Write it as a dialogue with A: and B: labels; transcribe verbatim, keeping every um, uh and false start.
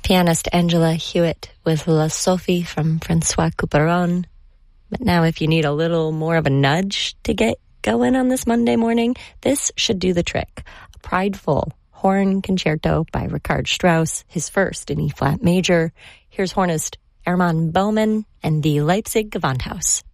A: pianist Angela Hewitt with La Sophie from Francois Couperin. But now if you need a little more of a nudge to get going on this Monday morning, this should do the trick. A prideful horn concerto by Richard Strauss, his first in E-flat major. Here's hornist Hermann Baumann and the Leipzig Gewandhaus.